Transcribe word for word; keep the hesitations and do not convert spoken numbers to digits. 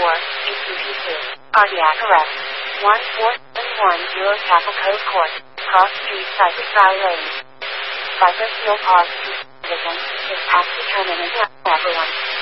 four, E T P two, cardiac arrest. one four seven one zero Chapel Cove Court, Cross Street, Cypress Valley Lane. Cypress Hill Park, Division, is past determinant, everyone.